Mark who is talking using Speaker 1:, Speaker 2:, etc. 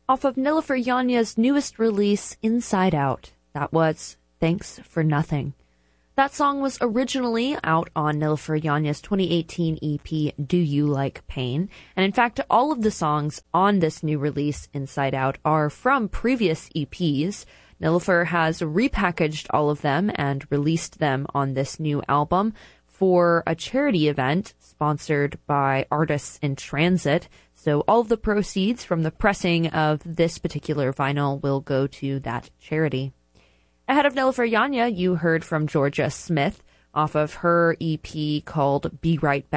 Speaker 1: off of Nilüfer Yonya's newest release, Inside Out. That was Thanks for Nothing. That song was originally out on Nilüfer Yonya's 2018 EP, Do You Like Pain? And in fact, all of the songs on this new release, Inside Out, are from previous EPs. Nilüfer has repackaged all of them and released them on this new album for a charity event sponsored by Artists in Transit. So all of the proceeds from the pressing of this particular vinyl will go to that charity. Ahead of Nilüfer Yonya, you heard from Georgia Smith off of her EP called Be Right Back.